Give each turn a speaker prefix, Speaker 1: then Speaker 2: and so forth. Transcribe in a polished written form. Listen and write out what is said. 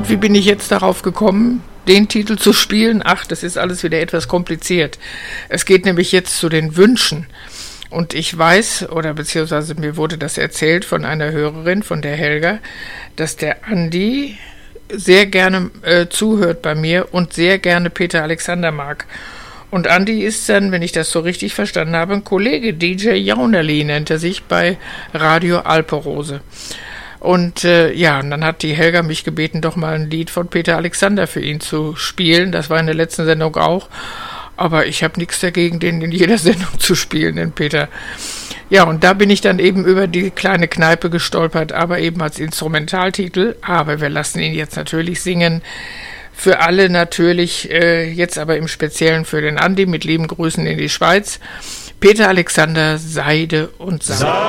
Speaker 1: Und wie bin ich jetzt darauf gekommen, den Titel zu spielen? Ach, das ist alles wieder etwas kompliziert. Es geht nämlich jetzt zu den Wünschen. Und ich weiß, oder beziehungsweise mir wurde das erzählt von einer Hörerin, von der Helga, dass der Andi sehr gerne zuhört bei mir und sehr gerne Peter Alexander mag. Und Andi ist dann, wenn ich das so richtig verstanden habe, ein Kollege, DJ Jaunerli nennt er sich bei Radio Alperose. Und und dann hat die Helga mich gebeten, doch mal ein Lied von Peter Alexander für ihn zu spielen. Das war in der letzten Sendung auch. Aber ich habe nichts dagegen, den in jeder Sendung zu spielen, den Peter. Ja, und da bin ich dann eben über die kleine Kneipe gestolpert, aber eben als Instrumentaltitel. Aber wir lassen ihn jetzt natürlich singen. Für alle natürlich, jetzt aber im Speziellen für den Andi, mit lieben Grüßen in die Schweiz. Peter Alexander, Seide und Sand.